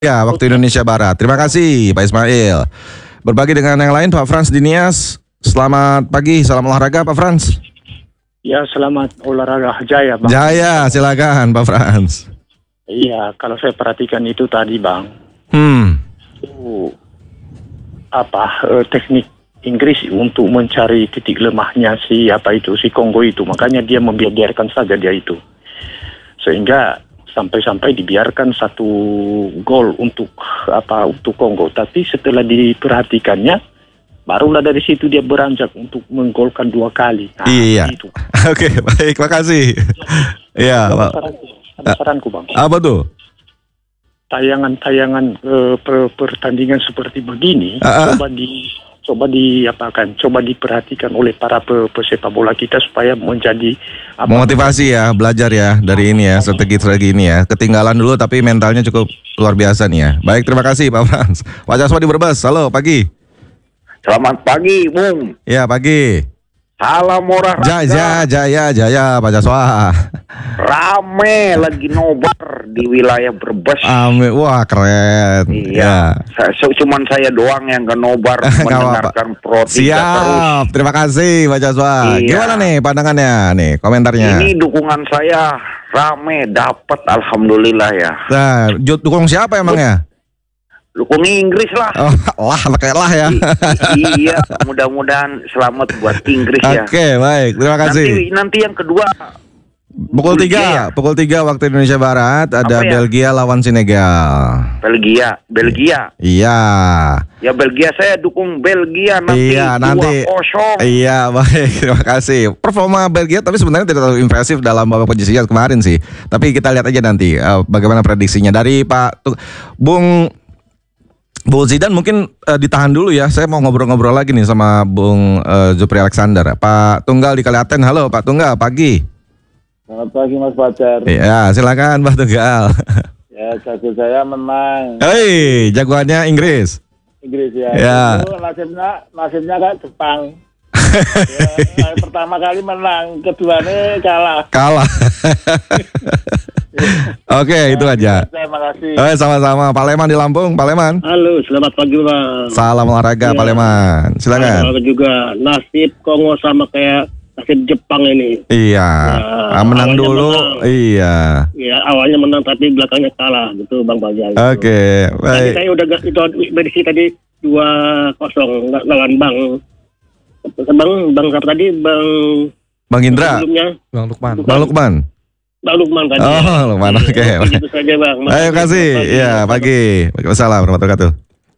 Ya, waktu Indonesia Barat. Terima kasih Pak Ismail. Berbagi dengan yang lain Pak Frans Dinias. Selamat pagi, salam olahraga Pak Frans. Ya, selamat olahraga Jaya, Bang. Jaya, silakan Pak Frans. Iya, kalau saya perhatikan itu tadi, Bang. Itu teknik Inggris untuk mencari titik lemahnya si Kongo itu. Makanya dia membiarkan saja dia itu. Sehingga sampai dibiarkan satu gol untuk Kongo. Tapi setelah diperhatikannya, barulah dari situ dia beranjak untuk menggolkan 2 kali. Nah, iya. Itu. Oke, baik, makasih. Iya, Pak. Ada saranku, Bang. Apa tuh? Tayangan pertandingan seperti begini coba diperhatikan oleh para pesepak bola kita supaya menjadi motivasi ya, belajar ya dari ini ya, strategi ini ya. Ketinggalan dulu tapi mentalnya cukup luar biasa nih ya. Baik, terima kasih Pak Frans. Pak Jaswa di Brebes. Halo, pagi. Selamat pagi, Bung. Ya, pagi. Salam olahraga. Jaya Pak Jaswa. Rame lagi nobar di wilayah Brebes. Amin. Wah, keren. Iya. Cuman saya doang yang ke nobar mendengarkan Pro 3 terus. Siap. Terima kasih Pak Jaswa. Iya. Gimana nih pandangannya nih, komentarnya? Ini dukungan saya rame, dapat alhamdulillah ya. Nah, dukung siapa emangnya? Dukung Inggris lah. Pakai lah ya. Iya, mudah-mudahan selamat buat Inggris ya. Oke, baik. Terima kasih. Nanti yang kedua Pukul 3 waktu Indonesia Barat ada Belgia lawan Senegal. Belgia. Iya. Ya Belgia, saya dukung Belgia nanti. Iya, nanti 2-0. Iya, baik. Terima kasih. Performa Belgia tapi sebenarnya tidak terlalu impresif dalam babak penyisihan kemarin sih. Tapi kita lihat aja nanti bagaimana prediksinya dari Pak Bung Zidane. Mungkin ditahan dulu ya. Saya mau ngobrol-ngobrol lagi nih sama Bung Jupri Alexander. Pak Tunggal di Kaliaten. Halo Pak Tunggal, pagi. Selamat pagi Mas Fajar. Iya, silakan Pak Tunggal. Ya, jago saya menang. Hei, jagoannya Inggris. Inggris ya. Ya. Itu nasibnya kayak Jepang. Ya, pertama kali menang, keduanya kalah. Oke, itu aja. Terima kasih. Sama-sama. Pak Leman di Lampung, Pak Leman. Halo, selamat pagi, Bang. Salam olahraga, Pak Leman. Silakan. Juga nasib Kongo sama kayak nasib Jepang ini. Iya. Menang dulu. Menang. Iya. Ya, awalnya menang tapi belakangnya kalah gitu, Bang Fajar. Oke, baik. Tadi saya udah itu prediksi tadi 2-0 lawan Bang siapa tadi? Bang Indra. Sebelumnya Bang Lukman. Bang Lukman tadi. Oh, Lukman. Oke. Itu saja, Bang. Terima kasih. Iya, pagi. Waalaikumsalam warahmatullahi wabarakatuh.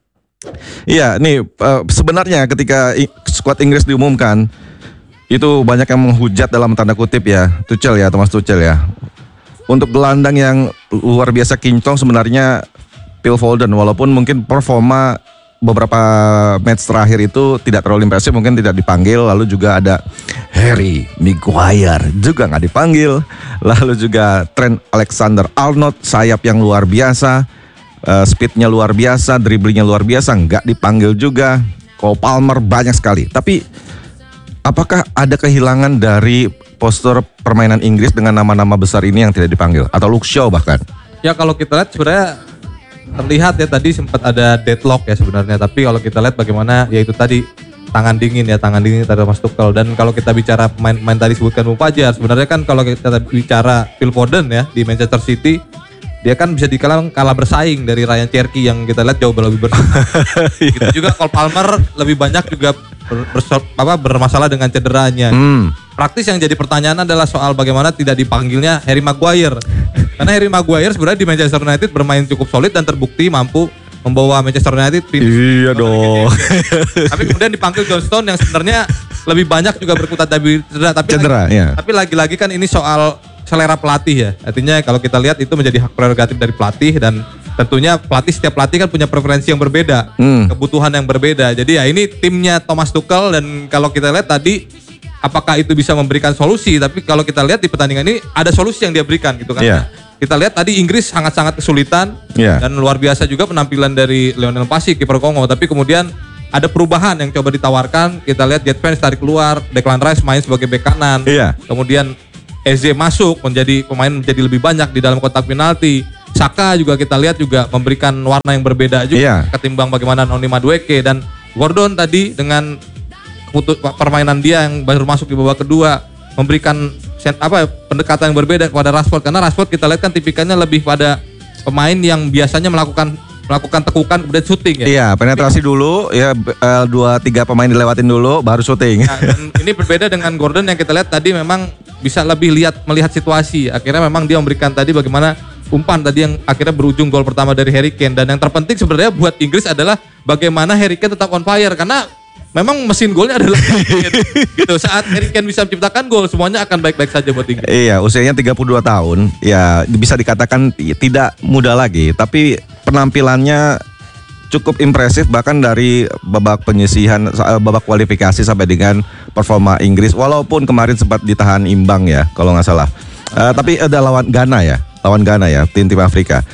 Iya, nih sebenarnya ketika skuad Inggris diumumkan itu banyak yang menghujat dalam tanda kutip ya, Thomas Tuchel ya. Untuk gelandang yang luar biasa kinclong sebenarnya Phil Foden, walaupun mungkin performa beberapa match terakhir itu tidak terlalu impresif, mungkin tidak dipanggil. Lalu juga ada Harry Maguire juga nggak dipanggil. Lalu juga Trent Alexander-Arnold, sayap yang luar biasa, speednya luar biasa, dribblingnya luar biasa, nggak dipanggil juga. Cole Palmer banyak sekali. Tapi apakah ada kehilangan dari postur permainan Inggris dengan nama-nama besar ini yang tidak dipanggil? Atau Luke Shaw bahkan? Ya kalau kita lihat sebenarnya terlihat ya tadi sempat ada deadlock ya sebenarnya. Tapi kalau kita lihat bagaimana ya itu tadi tangan dingin tadi Thomas Tuchel. Dan kalau kita bicara pemain tadi sebutkan Bung Fajar, sebenarnya kan kalau kita bicara Phil Foden ya di Manchester City, dia kan bisa kalah bersaing dari Ryan Cherky yang kita lihat jauh lebih bersih. Gitu juga Cole Palmer lebih banyak juga bermasalah dengan cederanya. Praktis yang jadi pertanyaan adalah soal bagaimana tidak dipanggilnya Harry Maguire. Karena Harry Maguire sebenarnya di Manchester United bermain cukup solid dan terbukti mampu membawa Manchester United finish. Iya dong. Tapi kemudian dipanggil John Stones yang sebenarnya lebih banyak juga berkutat dari cedera. Tapi lagi-lagi kan ini soal selera pelatih ya. Artinya kalau kita lihat itu menjadi hak prerogatif dari pelatih dan tentunya setiap pelatih kan punya preferensi yang berbeda, kebutuhan yang berbeda. Jadi ya ini timnya Thomas Tuchel dan kalau kita lihat tadi apakah itu bisa memberikan solusi, tapi kalau kita lihat di pertandingan ini ada solusi yang dia berikan gitu kan. Yeah. Kita lihat tadi Inggris sangat-sangat kesulitan dan luar biasa juga penampilan dari Lionel Messi kiper Kongo, tapi kemudian ada perubahan yang coba ditawarkan. Kita lihat Jet Vance tarik keluar, Declan Rice main sebagai bek kanan. Kemudian Eze masuk menjadi lebih banyak di dalam kotak penalti. Saka juga kita lihat juga memberikan warna yang berbeda juga ketimbang bagaimana Noni Madueke, dan Gordon tadi dengan permainan dia yang baru masuk di babak kedua memberikan pendekatan yang berbeda kepada Rashford, karena Rashford kita lihat kan tipikalnya lebih pada pemain yang biasanya melakukan tekukan kemudian syuting ya. Iya, penetrasi dulu ya, 2-3 pemain dilewatin dulu baru syuting. Nah, dan ini berbeda dengan Gordon yang kita lihat tadi memang bisa lebih melihat situasi. Akhirnya memang dia memberikan tadi bagaimana umpan tadi yang akhirnya berujung gol pertama dari Harry Kane, dan yang terpenting sebenarnya buat Inggris adalah bagaimana Harry Kane tetap on fire, karena memang mesin golnya adalah gitu. Saat Harry Kane bisa menciptakan gol, semuanya akan baik-baik saja buat Inggris. Iya, usianya 32 tahun, ya bisa dikatakan tidak muda lagi, tapi penampilannya cukup impresif bahkan dari babak penyisihan, babak kualifikasi sampai dengan performa Inggris, walaupun kemarin sempat ditahan imbang ya kalau nggak salah. Tapi ada lawan Ghana ya, tim Afrika.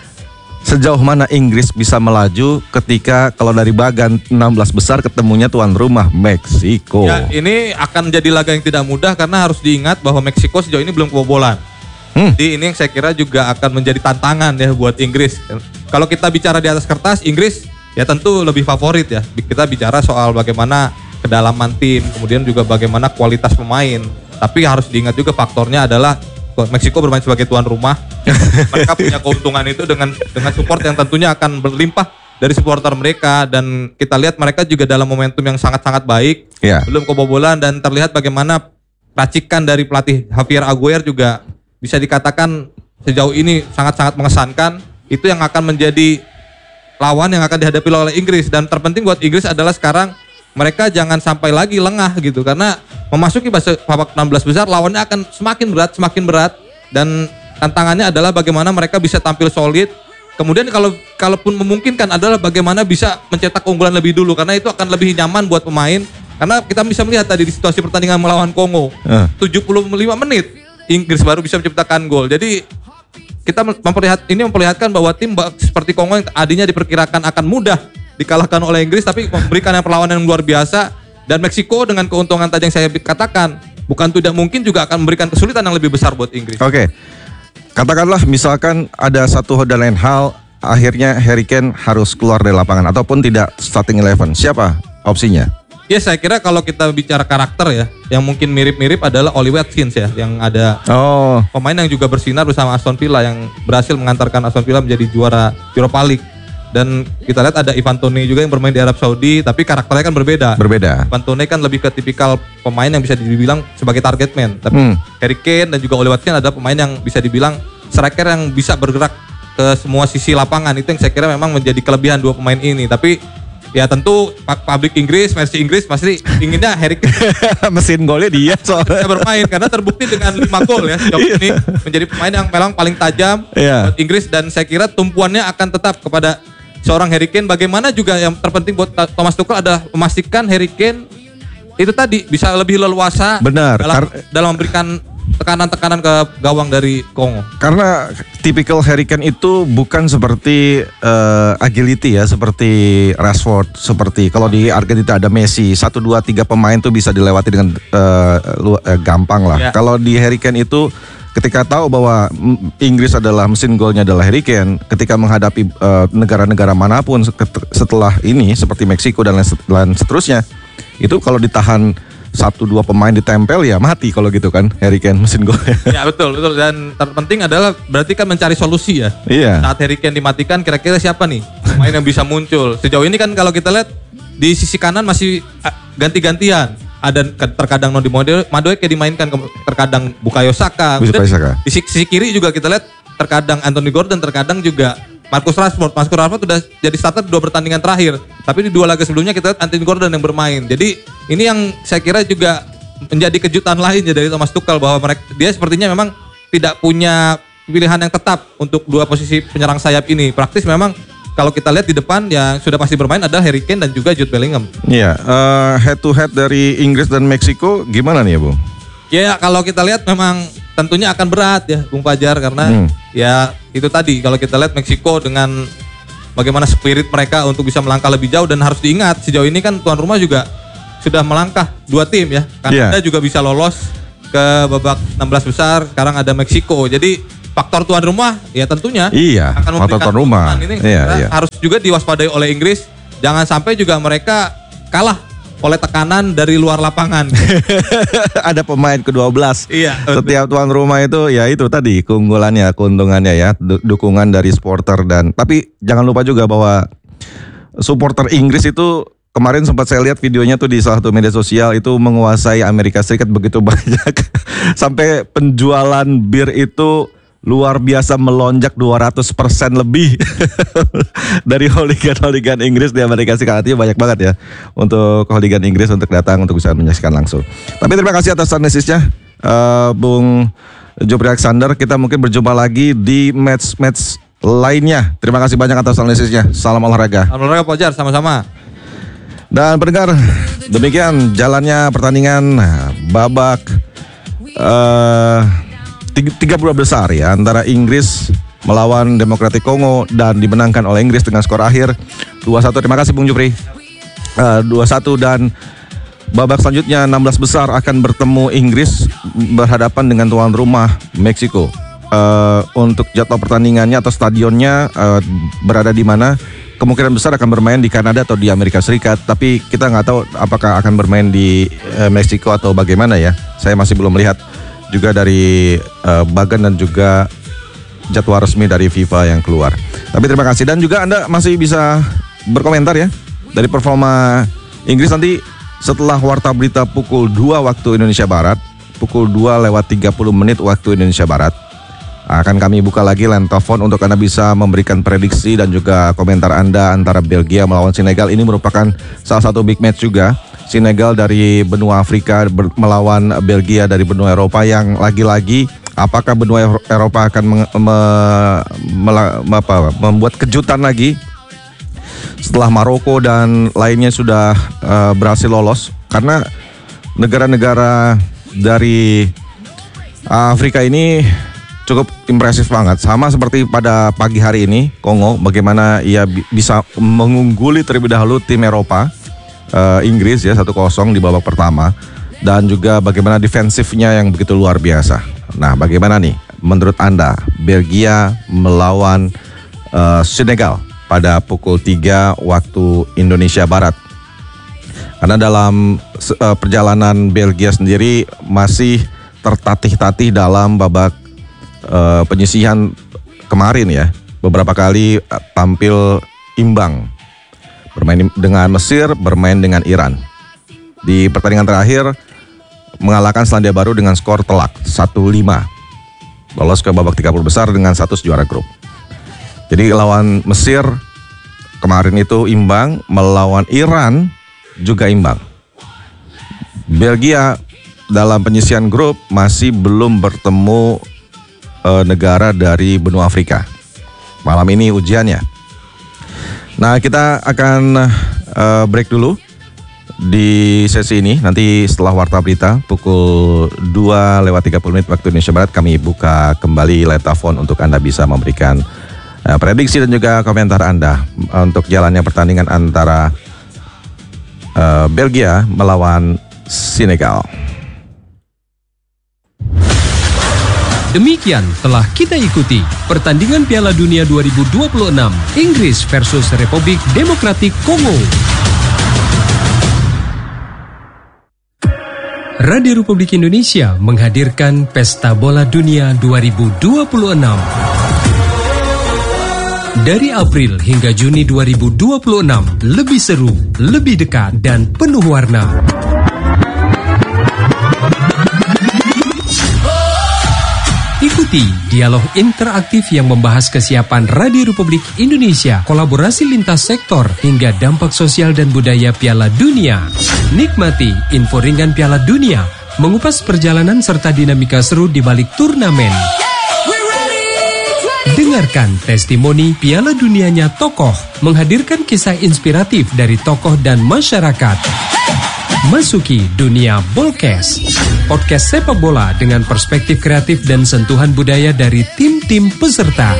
Sejauh mana Inggris bisa melaju ketika kalau dari bagan 16 besar ketemunya tuan rumah Meksiko? Ya, ini akan jadi laga yang tidak mudah karena harus diingat bahwa Meksiko sejauh ini belum kebobolan. Jadi ini yang saya kira juga akan menjadi tantangan ya buat Inggris. Kalau kita bicara di atas kertas, Inggris ya tentu lebih favorit ya. Kita bicara soal bagaimana kedalaman tim, kemudian juga bagaimana kualitas pemain. Tapi harus diingat juga faktornya adalah Meksiko bermain sebagai tuan rumah. Mereka punya keuntungan itu dengan support yang tentunya akan berlimpah dari supporter mereka, dan kita lihat mereka juga dalam momentum yang sangat-sangat baik. Belum kebobolan, dan terlihat bagaimana racikan dari pelatih Javier Aguirre juga bisa dikatakan sejauh ini sangat-sangat mengesankan. Itu yang akan menjadi lawan yang akan dihadapi oleh Inggris, dan terpenting buat Inggris adalah sekarang mereka jangan sampai lagi lengah gitu, karena memasuki babak 16 besar lawannya akan semakin berat, dan tantangannya adalah bagaimana mereka bisa tampil solid. Kemudian kalaupun memungkinkan adalah bagaimana bisa mencetak keunggulan lebih dulu, karena itu akan lebih nyaman buat pemain. Karena kita bisa melihat tadi di situasi pertandingan melawan Kongo, 75 menit Inggris baru bisa menciptakan gol. Jadi kita memperlihatkan bahwa tim seperti Kongo yang tadinya diperkirakan akan mudah dikalahkan oleh Inggris, tapi memberikan perlawanan yang luar biasa. Dan Meksiko dengan keuntungan tadi yang saya katakan, bukan tidak mungkin juga akan memberikan kesulitan yang lebih besar buat Inggris. Oke. Katakanlah misalkan ada satu dan lain hal, akhirnya Harry Kane harus keluar dari lapangan ataupun tidak starting 11. Siapa opsinya? Ya, saya kira kalau kita bicara karakter ya, yang mungkin mirip-mirip adalah Oli Watkins ya, yang ada pemain yang juga bersinar bersama Aston Villa, yang berhasil mengantarkan Aston Villa menjadi juara Europa League. Dan kita lihat ada Ivan Toney juga yang bermain di Arab Saudi, tapi karakternya kan berbeda. Ivan Toney kan lebih ke tipikal pemain yang bisa dibilang sebagai target man. Tapi Harry Kane dan juga Oli Watkins adalah pemain yang bisa dibilang striker yang bisa bergerak ke semua sisi lapangan. Itu yang saya kira memang menjadi kelebihan dua pemain ini. Tapi ya tentu publik Inggris, versi Inggris pasti inginnya Harry Kane mesin golnya dia soalnya bermain, karena terbukti dengan 5 gol ya sejauh ini menjadi pemain yang memang paling tajam buat Inggris. Dan saya kira tumpuannya akan tetap kepada seorang Harry Kane. Bagaimana juga yang terpenting buat Thomas Tuchel adalah memastikan Harry Kane itu tadi bisa lebih leluasa dalam memberikan tekanan-tekanan ke gawang dari Kongo. Karena tipikal Harry Kane itu bukan seperti agility ya, seperti Rashford, seperti kalau di Argentina ada Messi, 1, 2, 3 pemain tuh bisa dilewati dengan gampang lah. Kalau di Harry Kane itu ketika tahu bahwa Inggris adalah mesin golnya adalah Harry Kane, ketika menghadapi negara-negara manapun setelah ini seperti Meksiko dan lain seterusnya, itu kalau ditahan 1-2 pemain ditempel ya mati kalau gitu kan Harry Kane mesin golnya. Ya betul. Dan terpenting adalah berarti kan mencari solusi ya. Saat Harry Kane dimatikan, kira-kira siapa nih pemain yang bisa muncul? Sejauh ini kan kalau kita lihat di sisi kanan masih ganti-gantian. Ada terkadang Noni Madueke dimainkan, terkadang Bukayo Saka. Di sisi kiri juga kita lihat terkadang Anthony Gordon, terkadang juga Marcus Rashford. Marcus Rashford sudah jadi starter 2 pertandingan terakhir. Tapi di 2 laga sebelumnya kita lihat Anthony Gordon yang bermain. Jadi ini yang saya kira juga menjadi kejutan lain ya dari Thomas Tuchel, bahwa dia sepertinya memang tidak punya pilihan yang tetap untuk 2 posisi penyerang sayap ini. Praktis memang kalau kita lihat di depan yang sudah pasti bermain adalah Harry Kane dan juga Jude Bellingham. Iya, head to head dari Inggris dan Meksiko gimana nih ya, Bung? Ya, kalau kita lihat memang tentunya akan berat ya, Bung Fajar, karena ya itu tadi kalau kita lihat Meksiko dengan bagaimana spirit mereka untuk bisa melangkah lebih jauh, dan harus diingat sejauh ini kan tuan rumah juga sudah melangkah 2 tim ya. Kanada juga bisa lolos ke babak 16 besar, sekarang ada Meksiko. Jadi faktor tuan rumah ya tentunya akan memberikan tuan rumah. Ini harus juga diwaspadai oleh Inggris. Jangan sampai juga mereka kalah oleh tekanan dari luar lapangan. Ada pemain ke-12. Iya. Setiap tuan rumah itu ya itu tadi keunggulannya, keuntungannya ya, dukungan dari supporter tapi jangan lupa juga bahwa supporter Inggris itu kemarin sempat saya lihat videonya tuh di salah satu media sosial itu menguasai Amerika Serikat begitu banyak. Sampai penjualan bir itu luar biasa melonjak 200% lebih dari hooligan Inggris di Amerika Serikat. Artinya banyak banget ya untuk hooligan Inggris untuk datang untuk bisa menyaksikan langsung. Tapi terima kasih atas analisisnya Bung Jupri Alexander. Kita mungkin berjumpa lagi di match lainnya. Terima kasih banyak atas analisisnya. Salam olahraga. Salam olahraga Pak Jar, sama-sama. Dan pendengar, demikian jalannya pertandingan babak 32 besar ya antara Inggris melawan Demokratik Kongo dan dimenangkan oleh Inggris dengan skor akhir 2-1. Terima kasih Bung Jupri. 2-1 dan babak selanjutnya 16 besar akan bertemu Inggris berhadapan dengan tuan rumah Meksiko. Untuk jadwal pertandingannya atau stadionnya berada di mana? Kemungkinan besar akan bermain di Kanada atau di Amerika Serikat, tapi kita nggak tahu apakah akan bermain di Meksiko atau bagaimana ya. Saya masih belum melihat juga dari bagan dan juga jadwal resmi dari FIFA yang keluar. Tapi terima kasih dan juga Anda masih bisa berkomentar ya dari performa Inggris nanti setelah warta berita pukul 2 waktu Indonesia Barat, pukul 2:30 waktu Indonesia Barat. Akan kami buka lagi line telepon untuk Anda bisa memberikan prediksi dan juga komentar Anda antara Belgia melawan Senegal. Ini merupakan salah satu big match juga. Senegal dari benua Afrika melawan Belgia dari benua Eropa yang lagi-lagi apakah benua Eropa akan membuat kejutan lagi setelah Maroko dan lainnya sudah berhasil lolos. Karena negara-negara dari Afrika ini cukup impresif banget. Sama seperti pada pagi hari ini Kongo, bagaimana ia bisa mengungguli terlebih dahulu tim Eropa Inggris ya 1-0 di babak pertama, dan juga bagaimana defensifnya yang begitu luar biasa. Nah, bagaimana nih menurut Anda Belgia melawan Senegal pada pukul 3 waktu Indonesia Barat? Karena dalam perjalanan Belgia sendiri masih tertatih-tatih dalam babak penyisihan kemarin ya, beberapa kali tampil imbang, bermain dengan Mesir, bermain dengan Iran. Di pertandingan terakhir mengalahkan Selandia Baru dengan skor telak 1-5, lolos ke babak 30 besar dengan status juara grup. Jadi lawan Mesir kemarin itu imbang, melawan Iran juga imbang. Belgia dalam penyisihan grup masih belum bertemu negara dari benua Afrika. Malam ini ujiannya. Nah, kita akan break dulu di sesi ini. Nanti setelah warta berita pukul 2:30 waktu Indonesia Barat kami buka kembali line telepon untuk Anda bisa memberikan prediksi dan juga komentar Anda untuk jalannya pertandingan antara Belgia melawan Senegal. Demikian telah kita ikuti pertandingan Piala Dunia 2026 Inggris versus Republik Demokratik Kongo. Radio Republik Indonesia menghadirkan Pesta Bola Dunia 2026. Dari April hingga Juni 2026, lebih seru, lebih dekat, dan penuh warna. Ikuti dialog interaktif yang membahas kesiapan Radio Republik Indonesia, kolaborasi lintas sektor, hingga dampak sosial dan budaya Piala Dunia. Nikmati info ringan Piala Dunia, mengupas perjalanan serta dinamika seru di balik turnamen. Dengarkan testimoni Piala Dunianya tokoh, menghadirkan kisah inspiratif dari tokoh dan masyarakat. Masuki dunia Bolkes, podcast sepak bola dengan perspektif kreatif dan sentuhan budaya dari tim-tim peserta.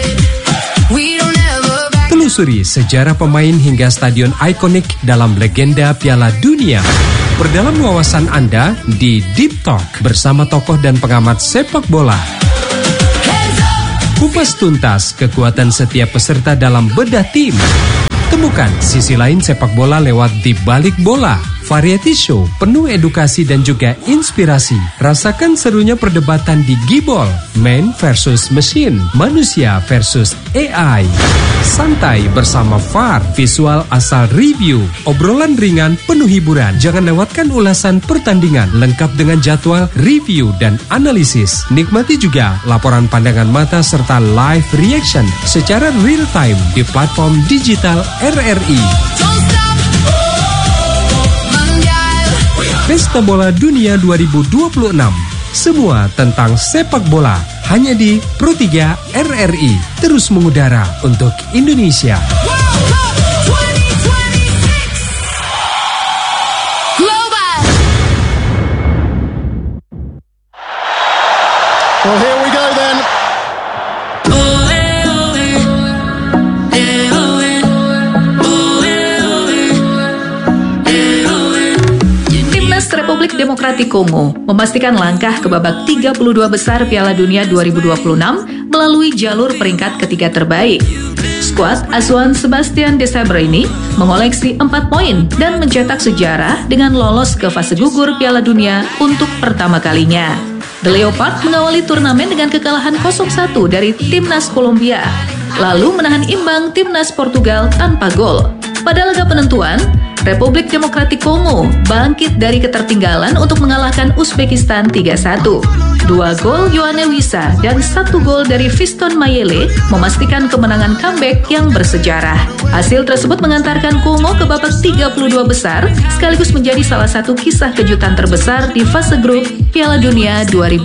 Telusuri sejarah pemain hingga stadion ikonik dalam legenda Piala Dunia. Perdalam wawasan Anda di Deep Talk bersama tokoh dan pengamat sepak bola. Kupas tuntas kekuatan setiap peserta dalam bedah tim. Temukan sisi lain sepak bola lewat Di Balik Bola. Variety show penuh edukasi dan juga inspirasi. Rasakan serunya perdebatan di Gibol. Man versus Machine, manusia versus AI. Santai bersama VAR, visual asal review. Obrolan ringan penuh hiburan. Jangan lewatkan ulasan pertandingan lengkap dengan jadwal, review dan analisis. Nikmati juga laporan pandangan mata serta live reaction secara real time di platform digital RRI. Pesta Bola Dunia 2026. Semua tentang sepak bola hanya di Pro 3 RRI. Terus mengudara untuk Indonesia. Well, here we go then. Republik Demokratik Kongo memastikan langkah ke babak 32 besar Piala Dunia 2026 melalui jalur peringkat ketiga terbaik. Skuad asuhan Sebastian Desabre ini mengoleksi 4 poin dan mencetak sejarah dengan lolos ke fase gugur Piala Dunia untuk pertama kalinya. The Leopard mengawali turnamen dengan kekalahan 0-1 dari timnas Kolombia, lalu menahan imbang timnas Portugal tanpa gol. Pada laga penentuan, Republik Demokratik Kongo bangkit dari ketertinggalan untuk mengalahkan Uzbekistan 3-1. 2 gol Yoane Wissa dan 1 gol dari Fiston Mayele memastikan kemenangan comeback yang bersejarah. Hasil tersebut mengantarkan Kongo ke babak 32 besar sekaligus menjadi salah satu kisah kejutan terbesar di fase grup Piala Dunia 2026.